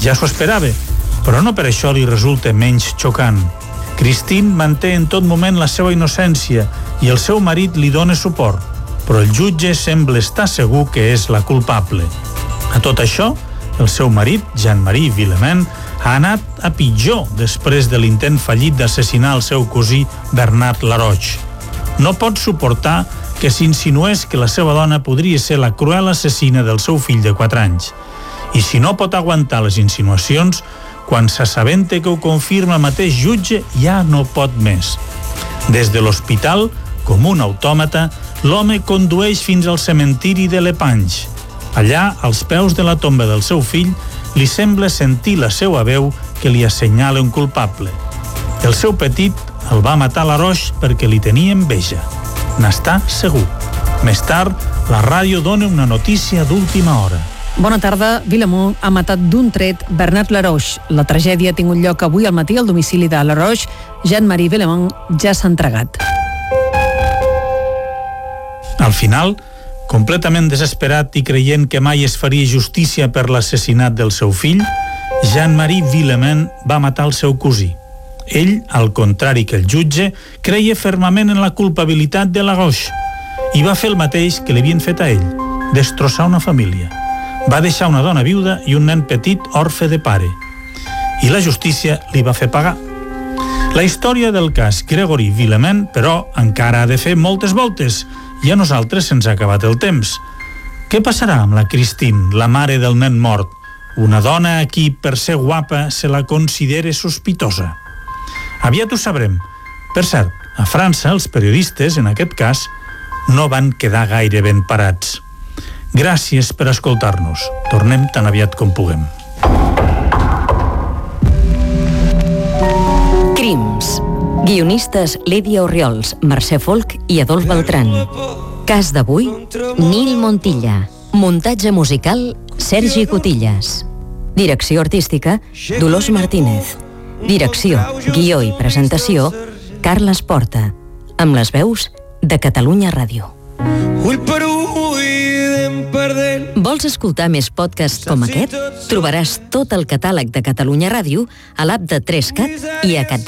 Ja s'ho esperava, però no per això li resulta menys xocant. Christine manté en tot moment la seva innocència i el seu marit li dona suport, però el jutge sembla estar segur que és la culpable. A tot això, el seu marit, Jean-Marie Villemain, ha anat a pitjor després de l'intent fallit d'assassinar el seu cosí Bernard Laroche. No pot suportar que s'insinués que la seva dona podria ser la cruel assassina del seu fill de 4 anys. I si no pot aguantar les insinuacions, quan s'assabenta que ho confirma el mateix jutge, ja no pot més. Des de l'hospital, com un autòmata, l'home condueix fins al cementiri de Lepange. Allà, als peus de la tomba del seu fill, li sembla sentir la seva veu que li assenyala un culpable. El seu petit el va matar Laroche perquè li tenia enveja. N'està segur. Més tard, la ràdio dona una notícia d'última hora. Bona tarda. Villemain ha matat d'un tret Bernard Laroche. La tragèdia ha tingut lloc avui al matí al domicili de Laroche. Jean-Marie Villemain ja s'ha entregat. Al final, completament desesperat i creient que mai es faria justícia per l'assassinat del seu fill, Jean-Marie Villemain va matar el seu cosí. Ell, al contrari que el jutge, creia fermament en la culpabilitat de Laroche i va fer el mateix que li havien fet a ell, destrossar una família. Va deixar una dona viuda i un nen petit orfe de pare. I la justícia li va fer pagar. La història del cas Gregory Villemain, però, encara ha de fer moltes voltes i a nosaltres se'ns ha acabat el temps. Què passarà amb la Christine, la mare del nen mort? Una dona a qui, per ser guapa, se la considera sospitosa. Aviat ho sabrem. Per cert, a França, els periodistes, en aquest cas, no van quedar gaire ben parats. Gràcies per escoltar-nos. Tornem tan aviat com puguem. Crims. Guionistes Lídia Orriols, Mercè Folk i Adolf Beltrán. Cas d'avui, Nil Montilla. Muntatge musical, Sergi Cotillas. Direcció artística, Dolors Martínez. Direcció, guió i presentació, Carles Porta. Amb les veus de Catalunya Ràdio. Vols escoltar més podcasts com aquest? Trobaràs tot el catàleg de Catalunya Ràdio a l'app de 3CAT i a